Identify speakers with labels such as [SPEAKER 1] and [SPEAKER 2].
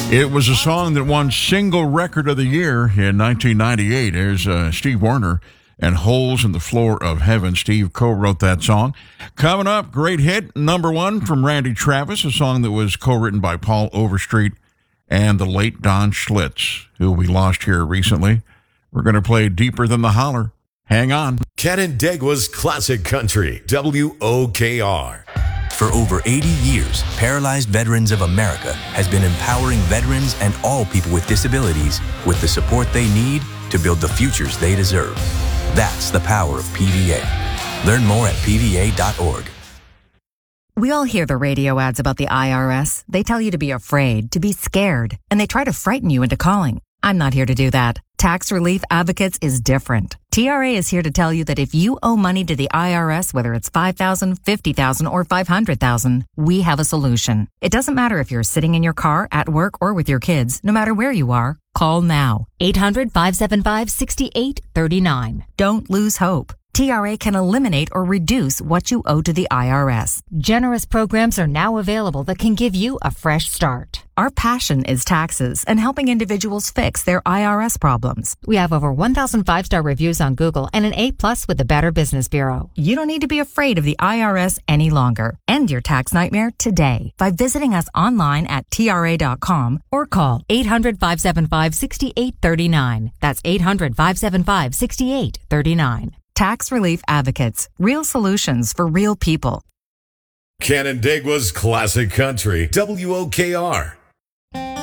[SPEAKER 1] It was a song that won single record of the year in 1998. There's Steve Wariner and Holes in the Floor of Heaven. Steve co-wrote that song. Coming up, great hit, number one from Randy Travis, a song that was co-written by Paul Overstreet and the late Don Schlitz, who we lost here recently. We're going to play Deeper Than the Holler. Hang on.
[SPEAKER 2] Canandaigua's Classic Country, WOKR.
[SPEAKER 3] For over 80 years, Paralyzed Veterans of America has been empowering veterans and all people with disabilities with the support they need to build the futures they deserve. That's the power of PVA. Learn more at PVA.org.
[SPEAKER 4] We all hear the radio ads about the IRS. They tell you to be afraid, to be scared, and they try to frighten you into calling. I'm not here to do that. Tax Relief Advocates is different. TRA is here to tell you that if you owe money to the IRS, whether it's $5,000, $50,000, or $500,000, we have a solution. It doesn't matter if you're sitting in your car, at work, or with your kids. No matter where you are, call now. 800-575-6839. Don't lose hope. TRA can eliminate or reduce what you owe to the IRS.
[SPEAKER 5] Generous programs are now available that can give you a fresh start.
[SPEAKER 4] Our passion is taxes and helping individuals fix their IRS problems.
[SPEAKER 5] We have over 1,000 5-star reviews on Google and an A+ with the Better Business Bureau.
[SPEAKER 4] You don't need to be afraid of the IRS any longer. End your tax nightmare today by visiting us online at TRA.com or call 800-575-6839. That's 800-575-6839. Tax Relief Advocates. Real solutions for real people.
[SPEAKER 2] Canandaigua's Classic Country, WOKR.